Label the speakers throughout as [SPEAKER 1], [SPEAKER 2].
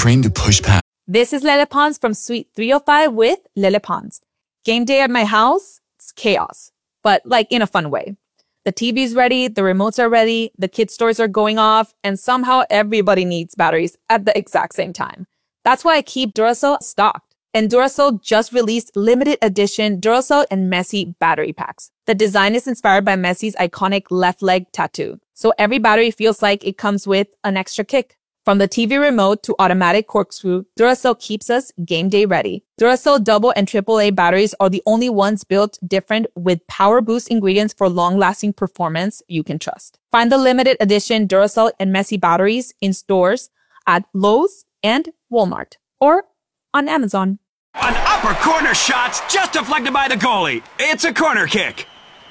[SPEAKER 1] trained to push past.
[SPEAKER 2] This is Lele Pons from Suite 305 with Lele Pons. Game day at my house, it's chaos, but like in a fun way. The TV's ready, the remotes are ready, the kid stores are going off, and somehow everybody needs batteries at the exact same time. That's why I keep Duracell stocked. And Duracell just released limited edition Duracell and Messi battery packs. The design is inspired by Messi's iconic left leg tattoo. So every battery feels like it comes with an extra kick. From the TV remote to automatic corkscrew, Duracell keeps us game day ready. Duracell double and AAA batteries are the only ones built different with power boost ingredients for long-lasting performance you can trust. Find the limited edition Duracell and Messi batteries in stores at Lowe's and Walmart or on Amazon.
[SPEAKER 3] An upper corner shot's just deflected by the goalie. It's a corner kick.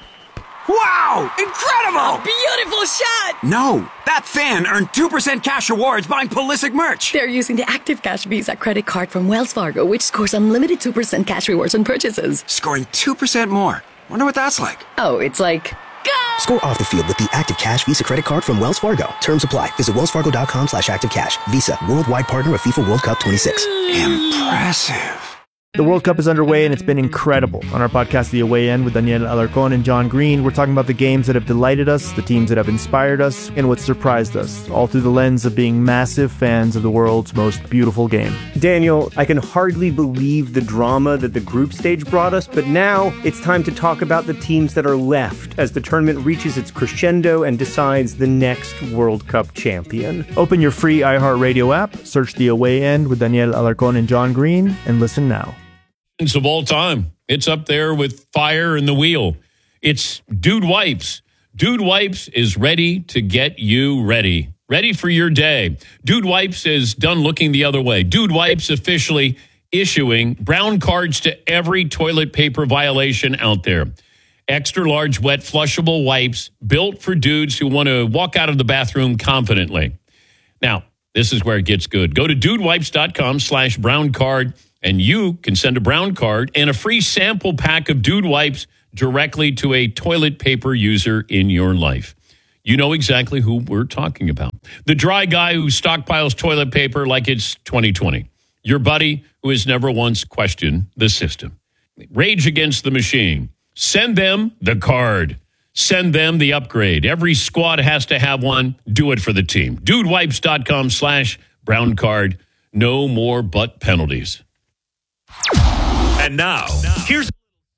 [SPEAKER 3] Wow! Incredible!
[SPEAKER 4] A beautiful shot!
[SPEAKER 3] No, that fan earned 2% cash rewards buying Pulisic merch.
[SPEAKER 4] They're using the Active Cash Visa credit card from Wells Fargo, which scores unlimited 2% cash rewards on purchases.
[SPEAKER 3] Scoring 2% more. Wonder what that's like.
[SPEAKER 4] Oh, it's like... Go!
[SPEAKER 5] Score off the field with the Active Cash Visa credit card from Wells Fargo. Terms apply. Visit wellsfargo.com/activecash. Visa, worldwide partner of FIFA World Cup 26.
[SPEAKER 3] Impressive.
[SPEAKER 6] The World Cup is underway and it's been incredible. On our podcast, The Away End, with Daniel Alarcón and John Green, we're talking about the games that have delighted us, the teams that have inspired us, and what surprised us, all through the lens of being massive fans of the world's most beautiful game.
[SPEAKER 7] Daniel, I can hardly believe the drama that the group stage brought us, but now it's time to talk about the teams that are left as the tournament reaches its crescendo and decides the next World Cup champion.
[SPEAKER 6] Open your free iHeartRadio app, search The Away End with Daniel Alarcón and John Green, and listen now.
[SPEAKER 8] Of all time. It's up there with Fire and the Wheel. It's Dude Wipes. Dude Wipes is ready to get you ready. Ready for your day. Dude Wipes is done looking the other way. Dude Wipes officially issuing brown cards to every toilet paper violation out there. Extra large, wet, flushable wipes built for dudes who want to walk out of the bathroom confidently. Now, this is where it gets good. Go to dudewipes.com/brown card. And you can send a brown card and a free sample pack of Dude Wipes directly to a toilet paper user in your life. You know exactly who we're talking about. The dry guy who stockpiles toilet paper like it's 2020. Your buddy who has never once questioned the system. Rage Against the Machine. Send them the card. Send them the upgrade. Every squad has to have one. Do it for the team. Dudewipes.com/brown card. No more butt penalties.
[SPEAKER 9] And now, here's...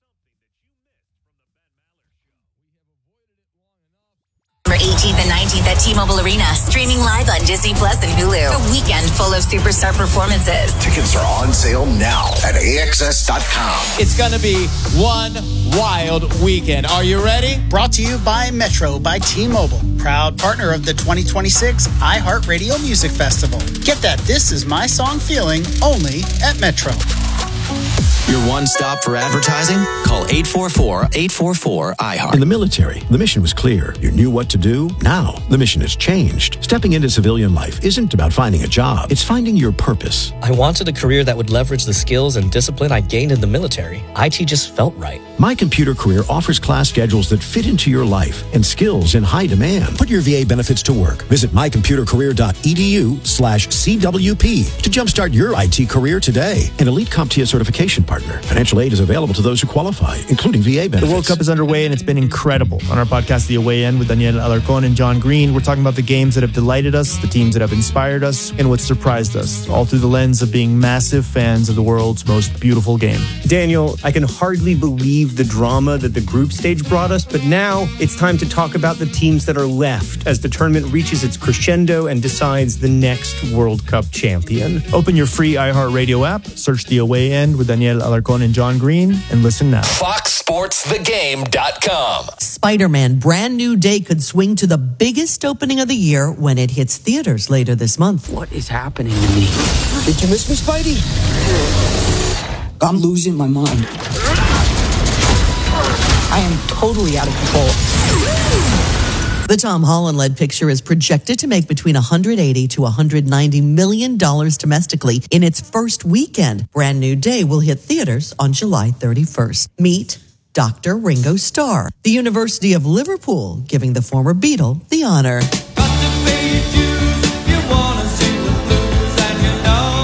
[SPEAKER 10] For 18th and 19th at T-Mobile Arena, streaming live on Disney Plus and Hulu. A weekend full of superstar performances.
[SPEAKER 11] Tickets are on sale now at AXS.com.
[SPEAKER 12] It's going to be one wild weekend. Are you ready?
[SPEAKER 13] Brought to you by Metro by T-Mobile, proud partner of the 2026 iHeartRadio Music Festival. Get that This Is My Song feeling only at Metro.
[SPEAKER 14] Your one stop for advertising? Call 844-844-iHeart.
[SPEAKER 15] In the military, the mission was clear. You knew what to do. Now, the mission has changed. Stepping into civilian life isn't about finding a job. It's finding your purpose.
[SPEAKER 16] I wanted a career that would leverage the skills and discipline I gained in the military. IT just felt right.
[SPEAKER 15] My Computer Career offers class schedules that fit into your life and skills in high demand. Put your VA benefits to work. Visit mycomputercareer.edu/CWP to jumpstart your IT career today. An elite CompTIA certification partner. Financial aid is available to those who qualify, including VA benefits.
[SPEAKER 6] The World Cup is underway and it's been incredible. On our podcast, The Away End, with Daniel Alarcón and John Green, we're talking about the games that have delighted us, the teams that have inspired us, and what surprised us, all through the lens of being massive fans of the world's most beautiful game.
[SPEAKER 7] Daniel, I can hardly believe the drama that the group stage brought us, but now it's time to talk about the teams that are left as the tournament reaches its crescendo and decides the next World Cup champion.
[SPEAKER 6] Open your free iHeartRadio app, search The Away End with Daniel Alarcón and John Green, and listen now.
[SPEAKER 14] FoxSportsTheGame.com.
[SPEAKER 17] Spider-Man Brand New Day could swing to the biggest opening of the year when it hits theaters later this month.
[SPEAKER 18] What is happening to me? Did you miss me, Spidey? I'm losing my mind. I am totally out of control.
[SPEAKER 17] The Tom Holland-led picture is projected to make between $180 to $190 million domestically in its first weekend. Brand New Day will hit theaters on July 31st. Meet Dr. Ringo Starr, the University of Liverpool, giving the former Beatle the honor.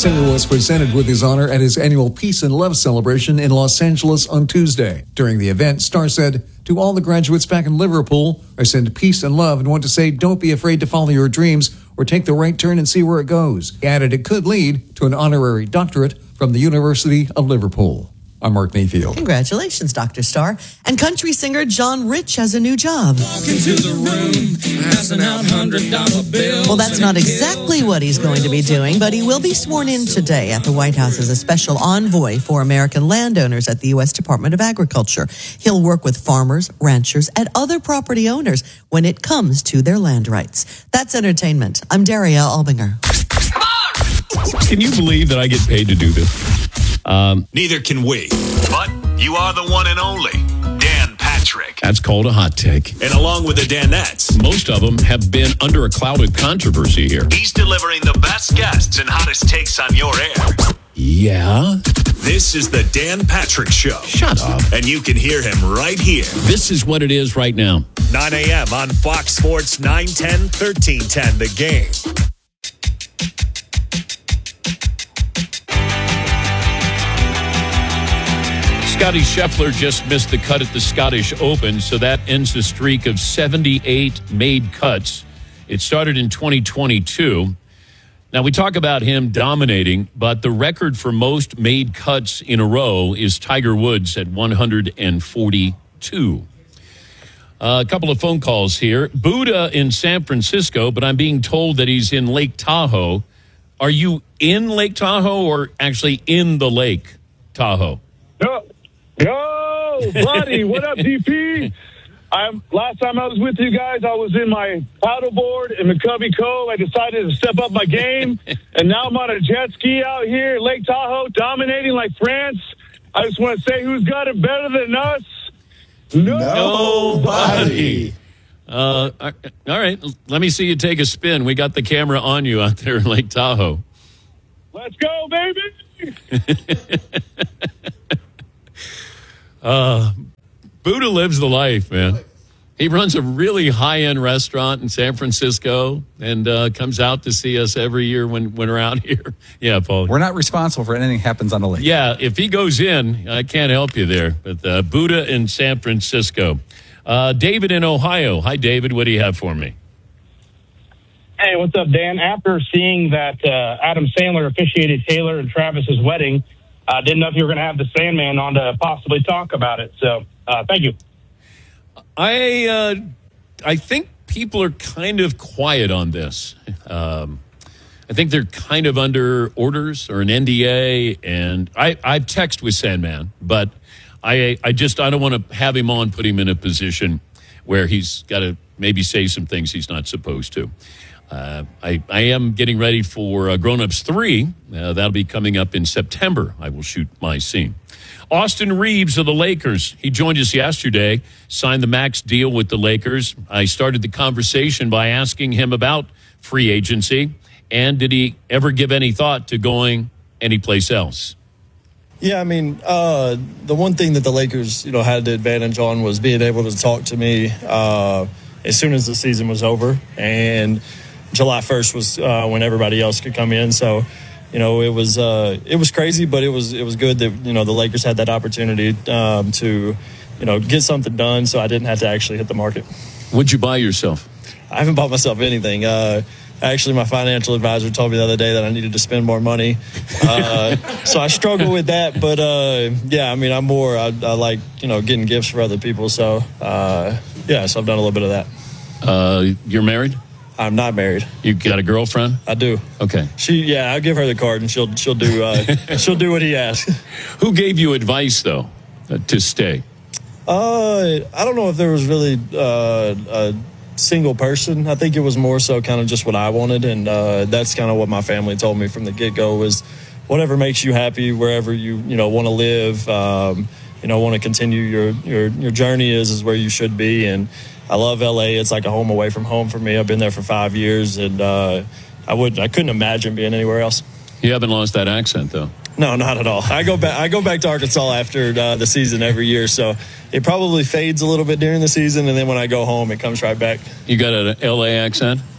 [SPEAKER 1] singer was presented with his honor at his annual Peace and Love celebration in Los Angeles on Tuesday. During the event, Starr said, "To all the graduates back in Liverpool, I send peace and love and want to say don't be afraid to follow your dreams or take the right turn and see where it goes." He added it could lead to an honorary doctorate from the University of Liverpool. I'm Mark Mayfield.
[SPEAKER 17] Congratulations, Dr. Starr. And country singer John Rich has a new job.
[SPEAKER 19] Into the room, passing out $100 bills.
[SPEAKER 17] Well, that's not exactly what he's going to be doing, but he will be sworn in today at the White House as a special envoy for American landowners at the U.S. Department of Agriculture. He'll work with farmers, ranchers, and other property owners when it comes to their land rights. That's entertainment. I'm Daria Albinger.
[SPEAKER 8] Can you believe that I get paid to do this?
[SPEAKER 9] Neither can we. But you are the one and only Dan Patrick.
[SPEAKER 8] That's called a hot take.
[SPEAKER 9] And along with the Danettes,
[SPEAKER 8] most of them have been under a cloud of controversy here.
[SPEAKER 9] he's delivering the best guests and hottest takes on your air.
[SPEAKER 8] Yeah?
[SPEAKER 9] This is the Dan Patrick Show.
[SPEAKER 8] Shut up.
[SPEAKER 9] And you can hear him right here.
[SPEAKER 8] This is what it is right now.
[SPEAKER 9] 9 a.m. on Fox Sports 910, 1310, The Game.
[SPEAKER 8] Scotty Scheffler just missed the cut at the Scottish Open, so that ends the streak of 78 made cuts. It started in 2022. Now, we talk about him dominating, but the record for most made cuts in a row is Tiger Woods at 142. A couple of phone calls here. Buddha in San Francisco, but I'm being told that he's in Lake Tahoe. Are you in Lake Tahoe or actually in the Lake Tahoe?
[SPEAKER 20] Yo, buddy, what up, DP? Last time I was with you guys, I was in my paddleboard in McCovey Cove. I decided to step up my game, and now I'm on a jet ski out here at Lake Tahoe, dominating like France. I just want to say, who's got it better than us?
[SPEAKER 8] Nobody. All right, let me see you take a spin. We got the camera on you out there in Lake Tahoe.
[SPEAKER 20] Let's go, baby.
[SPEAKER 8] Buddha lives the life, man. He runs a really high-end restaurant in San Francisco and comes out to see us every year when we're out here. Yeah, Paul.
[SPEAKER 21] We're not responsible for anything that happens on the lake.
[SPEAKER 8] Yeah, if he goes in, I can't help you there. But Buddha in San Francisco. David in Ohio. Hi, David. What do you have for me?
[SPEAKER 22] Hey, what's up, Dan? After seeing that Adam Sandler officiated Taylor and Travis's wedding, I didn't know if you were going to have the Sandman on to possibly talk about it. So, thank you.
[SPEAKER 8] I think people are kind of quiet on this. I think they're kind of under orders or an NDA, and I've texted with Sandman, but I don't want to have him on, put him in a position where he's got to maybe say some things he's not supposed to. I am getting ready for Grown Ups 3. That'll be coming up in September. I will shoot my scene. Austin Reeves of the Lakers. He joined us yesterday, signed the max deal with the Lakers. I started the conversation by asking him about free agency, and did he ever give any thought to going anyplace else?
[SPEAKER 23] Yeah, I mean, the one thing that the Lakers, had the advantage on was being able to talk to me as soon as the season was over, and July 1st was when everybody else could come in. So, it was crazy, but it was good that the Lakers had that opportunity to get something done, so I didn't have to actually hit the market.
[SPEAKER 8] What'd you buy yourself?
[SPEAKER 23] I haven't bought myself anything. Actually, my financial advisor told me the other day that I needed to spend more money, so I struggle with that. But yeah, I mean, I'm more I like getting gifts for other people. So yeah, so I've done a little bit of that.
[SPEAKER 8] You're married?
[SPEAKER 23] I'm not married.
[SPEAKER 8] You got a girlfriend?
[SPEAKER 23] I do.
[SPEAKER 8] Okay.
[SPEAKER 23] I'll give her the card and she'll do she'll do what he asks.
[SPEAKER 8] Who gave you advice though to stay?
[SPEAKER 23] I don't know if there was really a single person. I think it was more so kind of just what I wanted, and that's kind of what my family told me from the get-go was whatever makes you happy, wherever you want to live, want to continue your journey is where you should be. And I love LA. It's like a home away from home for me. I've been there for 5 years, and I couldn't imagine being anywhere else.
[SPEAKER 8] You haven't lost that accent though.
[SPEAKER 23] No, not at all. I go back to Arkansas after the season every year, so it probably fades a little bit during the season, and then when I go home, it comes right back.
[SPEAKER 8] You got an LA accent?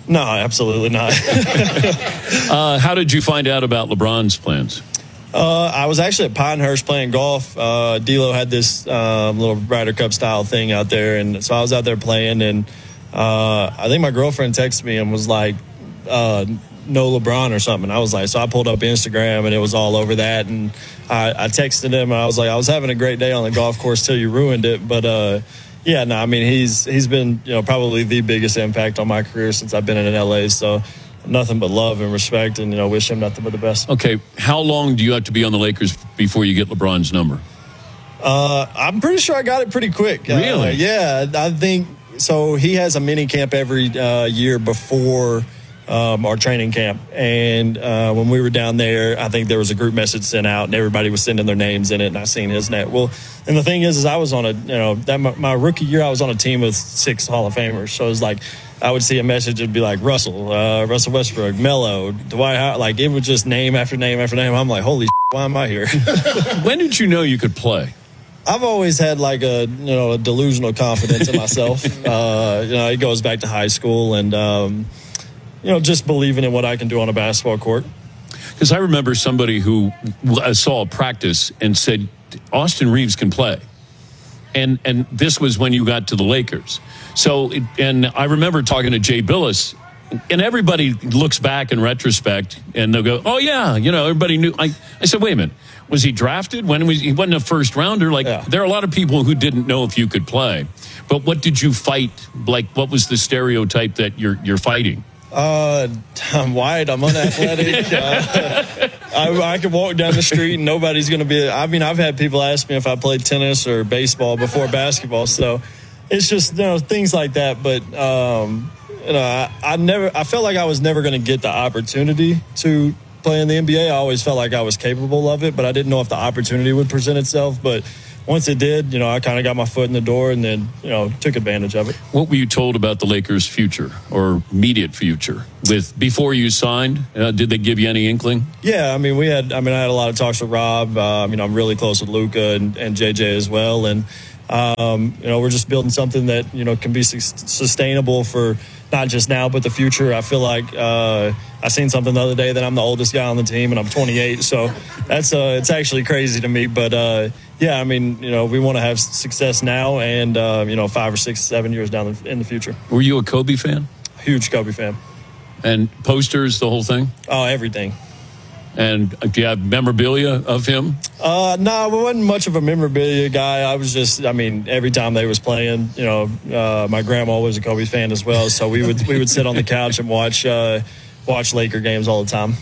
[SPEAKER 23] No, absolutely not.
[SPEAKER 8] How did you find out about LeBron's plans?
[SPEAKER 23] I was actually at Pinehurst playing golf. D'Lo had this little Ryder Cup style thing out there, and so I was out there playing, and I think my girlfriend texted me and was like, no LeBron or something. I was like, so I pulled up Instagram and it was all over that, and I texted him and I was like, I was having a great day on the golf course till you ruined it. But yeah, no, I mean, he's been, you know, probably the biggest impact on my career since I've been in LA. So nothing but love and respect, and, you know, wish him nothing but the best.
[SPEAKER 8] Okay, how long do you have to be on the Lakers before you get LeBron's number?
[SPEAKER 23] I'm pretty sure I got it pretty quick.
[SPEAKER 8] Really?
[SPEAKER 23] Yeah, I think so. He has a mini camp every year before our training camp, and when we were down there, I think there was a group message sent out, and everybody was sending their names in it, and I seen his name. Well, and the thing is I was on my rookie year, I was on a team with 6 Hall of Famers, so it was like I would see a message, it'd be like Russell Westbrook, Melo, Dwight Howard, like it would just name after name after name. I'm like, holy shit, why am I here?
[SPEAKER 8] When did you know you could play?
[SPEAKER 23] I've always had like a delusional confidence in myself. It goes back to high school, and just believing in what I can do on a basketball court.
[SPEAKER 8] Because I remember somebody who saw a practice and said, Austin Reeves can play. And this was when you got to the Lakers. So, and I remember talking to Jay Billis, and everybody looks back in retrospect, and they'll go, oh, yeah, everybody knew. I said, wait a minute. Was he drafted? He wasn't a first rounder? There are a lot of people who didn't know if you could play. But what did you fight? Like, what was the stereotype that you're fighting?
[SPEAKER 23] I'm white. I'm unathletic. I can walk down the street and nobody's going to be. I mean, I've had people ask me if I played tennis or baseball before basketball. So it's just things like that. But I felt like I was never going to get the opportunity to play in the NBA. I always felt like I was capable of it, but I didn't know if the opportunity would present itself. But once it did, I kind of got my foot in the door and then, took advantage of it.
[SPEAKER 8] What were you told about the Lakers' future or immediate future before you signed? Did they give you any inkling?
[SPEAKER 23] Yeah, I had a lot of talks with Rob. I'm really close with Luka and JJ as well. And, we're just building something that, can be sustainable for not just now, but the future. I feel like I seen something the other day that I'm the oldest guy on the team and I'm 28. So that's it's actually crazy to me. But, yeah, we want to have success now and, 5 or 6, 7 years down in the future.
[SPEAKER 8] Were you a Kobe fan?
[SPEAKER 23] Huge Kobe fan.
[SPEAKER 8] And posters, the whole thing?
[SPEAKER 23] Oh, everything.
[SPEAKER 8] And do you have memorabilia of him?
[SPEAKER 23] No, I wasn't much of a memorabilia guy. I was just, every time they was playing, my grandma was a Kobe fan as well. So we would sit on the couch and watch Laker games all the time.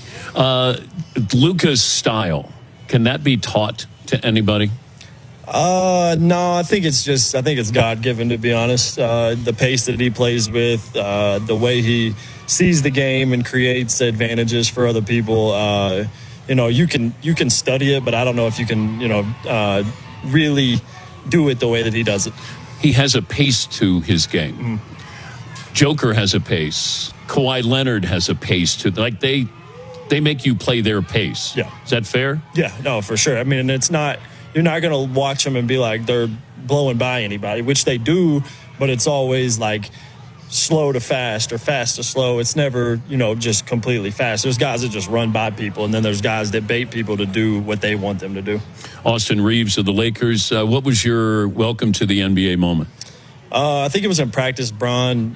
[SPEAKER 8] Luka's style, can that be taught to anybody?
[SPEAKER 23] No, I think it's God-given, to be honest. The pace that he plays with, the way he sees the game and creates advantages for other people. You can study it, but I don't know if you can, really do it the way that he does it.
[SPEAKER 8] He has a pace to his game. Mm-hmm. Joker has a pace. Kawhi Leonard has a pace to, they make you play their pace.
[SPEAKER 23] Yeah.
[SPEAKER 8] Is that fair?
[SPEAKER 23] Yeah, no, for sure. It's not, you're not going to watch them and be like they're blowing by anybody, which they do, but it's always like slow to fast or fast to slow. It's never, just completely fast. There's guys that just run by people, and then there's guys that bait people to do what they want them to do.
[SPEAKER 8] Austin Reeves of the Lakers, what was your welcome to the NBA moment?
[SPEAKER 23] I think it was in practice. Bron,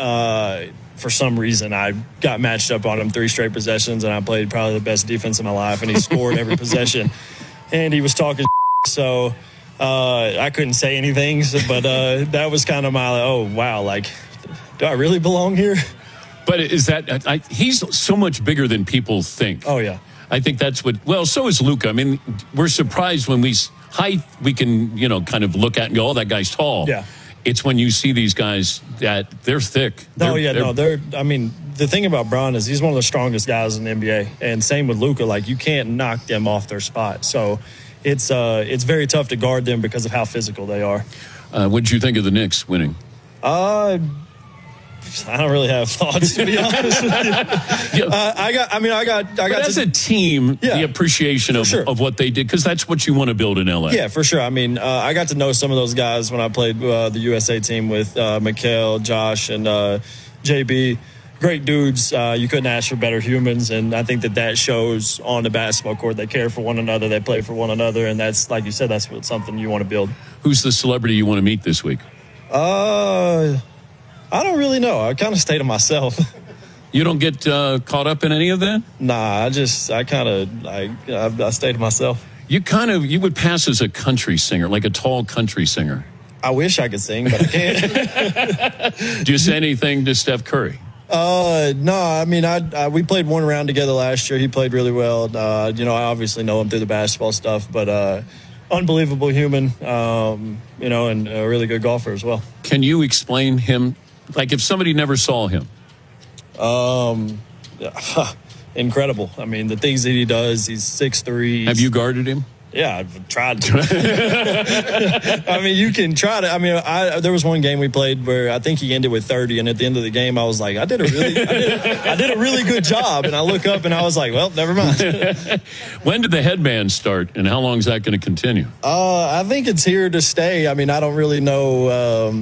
[SPEAKER 23] for some reason, I got matched up on him 3 straight possessions, and I played probably the best defense in my life, and he scored every possession. And he was talking so I couldn't say anything, but that was kind of my, oh, wow, do I really belong here?
[SPEAKER 8] But is that he's so much bigger than people think.
[SPEAKER 23] Oh, yeah.
[SPEAKER 8] I think that's so is Luka. We're surprised when we can, kind of look at and go, oh, that guy's tall.
[SPEAKER 23] Yeah.
[SPEAKER 8] It's when you see these guys that they're thick.
[SPEAKER 23] The thing about Bron is he's one of the strongest guys in the NBA, and same with Luka. You can't knock them off their spot. So it's very tough to guard them because of how physical they are.
[SPEAKER 8] What did you think of the Knicks winning?
[SPEAKER 23] I don't really have thoughts, to be honest with you.
[SPEAKER 8] But as a team, the appreciation of what they did, because that's what you want to build in LA.
[SPEAKER 23] Yeah, for sure. I got to know some of those guys when I played the USA team with Mikal, Josh, and JB. great dudes. You couldn't ask for better humans, and I think that shows on the basketball court. They care for one another. They play for one another, and that's, like you said, that's something you want to build.
[SPEAKER 8] Who's the celebrity you want to meet this week?
[SPEAKER 23] I don't really know. I kind of stay to myself.
[SPEAKER 8] You don't get caught up in any of that?
[SPEAKER 23] Nah, I stay to myself.
[SPEAKER 8] You would pass as a country singer, like a tall country singer.
[SPEAKER 23] I wish I could sing, but I can't.
[SPEAKER 8] Do you say anything to Steph Curry?
[SPEAKER 23] No, I mean, we played one round together last year. He played really well. I obviously know him through the basketball stuff, but unbelievable human, and a really good golfer as well.
[SPEAKER 8] Can you explain him? Like if somebody never saw him?
[SPEAKER 23] Incredible. I mean, the things that he does, he's 6'3".
[SPEAKER 8] Have you guarded him?
[SPEAKER 23] Yeah, I've tried to. I mean, you can try to. I mean, there was one game we played where I think he ended with 30, and at the end of the game, I was like, I did a really good job. And I look up and I was like, well, never mind.
[SPEAKER 8] When did the headband start, and how long is that going to continue?
[SPEAKER 23] I think it's here to stay. I mean, I don't really know.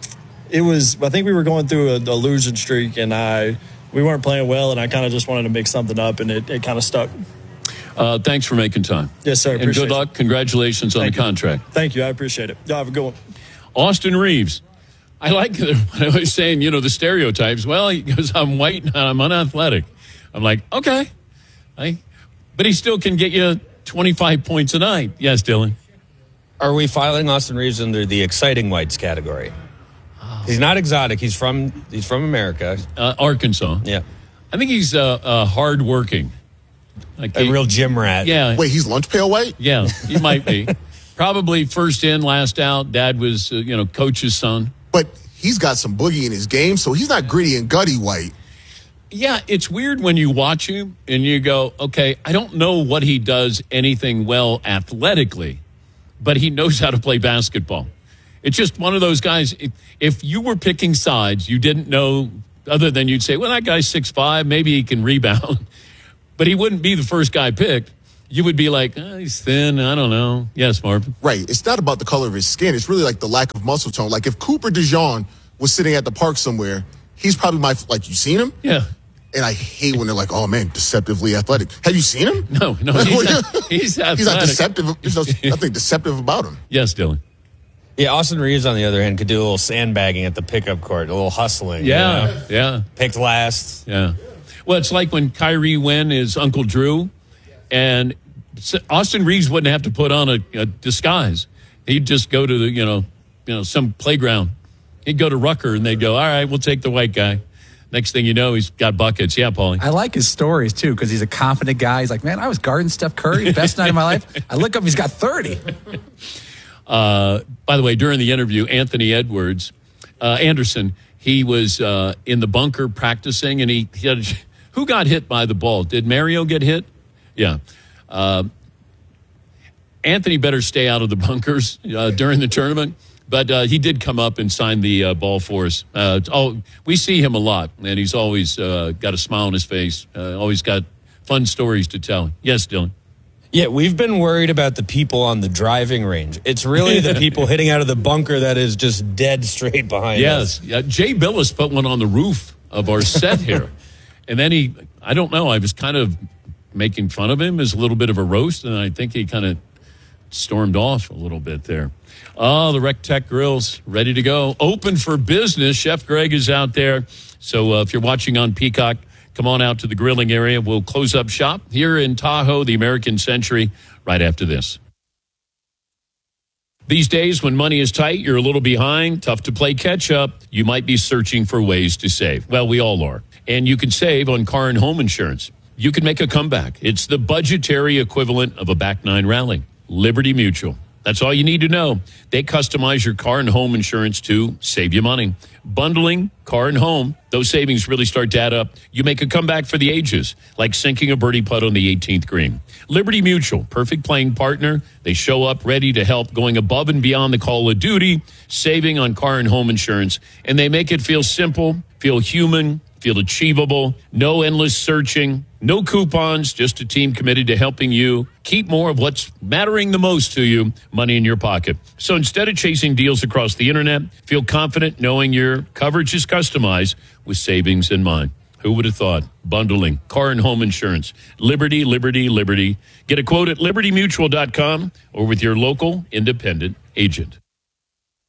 [SPEAKER 23] I think we were going through a losing streak, and we weren't playing well, and I kind of just wanted to mix something up, and it kind of stuck.
[SPEAKER 8] Thanks for making time.
[SPEAKER 23] Yes, sir.
[SPEAKER 8] And good luck. Congratulations on the contract.
[SPEAKER 23] Thank you. I appreciate it. Y'all have a good one.
[SPEAKER 8] Austin Reeves. I like what I was saying, the stereotypes. Well, he goes, I'm white and I'm unathletic. I'm like, okay. But he still can get you 25 points a night. Yes, Dylan.
[SPEAKER 2] Are we filing Austin Reeves under the exciting whites category? He's not exotic. He's from America.
[SPEAKER 8] Arkansas.
[SPEAKER 2] Yeah.
[SPEAKER 8] I think he's hardworking.
[SPEAKER 2] Like a real gym rat.
[SPEAKER 8] Yeah.
[SPEAKER 4] Wait, he's lunch pail white?
[SPEAKER 8] Yeah, he might be. Probably first in, last out. Dad was, coach's son.
[SPEAKER 4] But he's got some boogie in his game, so he's not gritty and gutty white.
[SPEAKER 8] Yeah, it's weird when you watch him and you go, okay, I don't know what he does anything well athletically, but he knows how to play basketball. It's just one of those guys, if you were picking sides, you didn't know, other than you'd say, well, that guy's 6'5", maybe he can rebound. But he wouldn't be the first guy picked. You would be like, he's thin, I don't know. Yes, Marvin.
[SPEAKER 4] Right. It's not about the color of his skin. It's really like the lack of muscle tone. Like if Cooper DeJean was sitting at the park somewhere, he's probably you seen him?
[SPEAKER 8] Yeah.
[SPEAKER 4] And I hate when they're like, oh, man, deceptively athletic. Have you seen him?
[SPEAKER 8] No, he's athletic.
[SPEAKER 4] He's not deceptive. There's nothing deceptive about him.
[SPEAKER 8] Yes, Dylan.
[SPEAKER 2] Yeah, Austin Reeves, on the other hand, could do a little sandbagging at the pickup court, a little hustling.
[SPEAKER 8] Yeah, yeah.
[SPEAKER 2] Picked last.
[SPEAKER 8] Yeah. Well, it's like when Kyrie Wynn is Uncle Drew, and Austin Reeves wouldn't have to put on a disguise. He'd just go to the, some playground. He'd go to Rucker, and they'd go, all right, we'll take the white guy. Next thing you know, he's got buckets. Yeah, Paulie.
[SPEAKER 21] I like his stories, too, because he's a confident guy. He's like, man, I was guarding Steph Curry, best night of my life. I look up, he's got 30.
[SPEAKER 8] By the way, during the interview, Anthony Anderson, he was in the bunker practicing, and he had, who got hit by the ball? Did Mario get hit? Yeah. Anthony better stay out of the bunkers during the tournament, but he did come up and sign the ball for us. We see him a lot, and he's always got a smile on his face, always got fun stories to tell. Yes, Dylan.
[SPEAKER 2] Yeah, we've been worried about the people on the driving range. It's really the people hitting out of the bunker that is just dead straight behind us.
[SPEAKER 8] Yes. Jay Billis put one on the roof of our set here. And then I don't know, I was kind of making fun of him as a little bit of a roast, and I think he kind of stormed off a little bit there. Oh, the Rec Tech Grill's ready to go. Open for business. Chef Greg is out there. So if you're watching on Peacock, come on out to the grilling area. We'll close up shop here in Tahoe, the American Century, right after this. These days, when money is tight, you're a little behind, tough to play catch up, you might be searching for ways to save. Well, we all are. And you can save on car and home insurance. You can make a comeback. It's the budgetary equivalent of a back nine rally. Liberty Mutual. That's all you need to know. They customize your car and home insurance to save you money. Bundling car and home, those savings really start to add up. You make a comeback for the ages, like sinking a birdie putt on the 18th green. Liberty Mutual, perfect playing partner. They show up ready to help, going above and beyond the call of duty, saving on car and home insurance. And they make it feel simple, feel human, feel achievable, no endless searching, no coupons, just a team committed to helping you keep more of what's mattering the most to you, money in your pocket. So instead of chasing deals across the internet, feel confident knowing your coverage is customized with savings in mind. Who would have thought? Bundling, car and home insurance. Liberty, liberty, liberty. Get a quote at libertymutual.com or with your local independent agent.